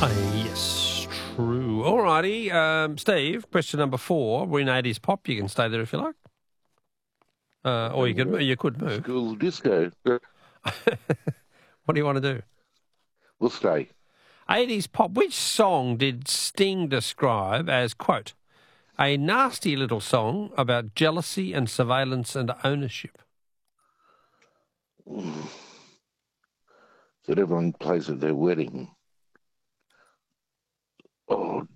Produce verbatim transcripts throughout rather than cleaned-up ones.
Uh, yes, true. All righty. Um, Steve, question number four. We're in eighties pop. You can stay there if you like. Uh, or you could you could move. School disco. What do you want to do? We'll stay. eighties pop. Which song did Sting describe as, quote, a nasty little song about jealousy and surveillance and ownership? That everyone plays at their wedding. Oh.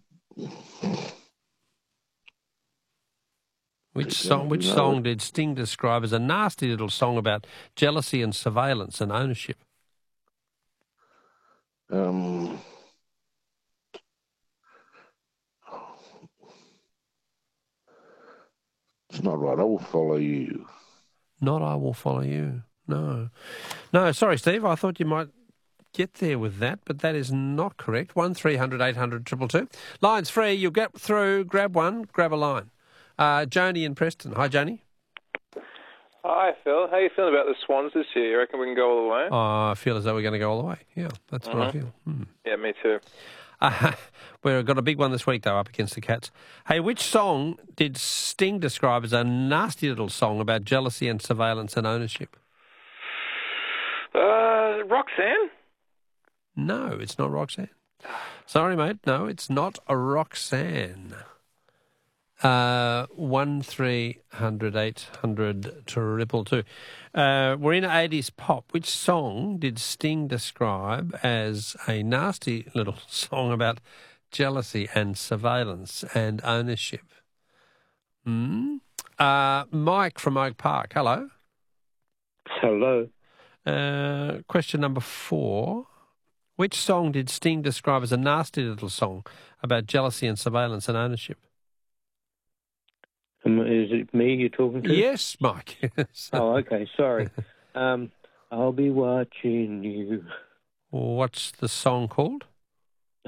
Which song? Which No. song did Sting describe as a nasty little song about jealousy and surveillance and ownership? Um. It's not right. I will follow you. Not I Will Follow You. No. No, sorry, Steve. I thought you might get there with that, but that is not correct. one three hundred eight hundred two two two. Line's free. You'll get through. Grab one. Grab a line. Uh, Joni in Preston. Hi, Joni. Hi, Phil. How are you feeling about the Swans this year? You reckon we can go all the way? Oh, I feel as though we're going to go all the way. Yeah, that's Mm-hmm. what I feel. Hmm. Yeah, me too. Uh, we've got a big one this week, though, up against the Cats. Hey, which song did Sting describe as a nasty little song about jealousy and surveillance and ownership? Uh, Roxanne? No, it's not Roxanne. Sorry, mate. No, it's not a Roxanne. Uh, one three hundred eight hundred triple two. Uh, we're in eighties pop. Which song did Sting describe as a nasty little song about jealousy and surveillance and ownership? Hmm? Uh, Mike from Oak Park. Hello. Hello. Uh, question number four. Which song did Sting describe as a nasty little song about jealousy and surveillance and ownership? Um, is it me you're talking to? Yes, Mike. Oh, okay. Sorry. Um, I'll be watching you. What's the song called?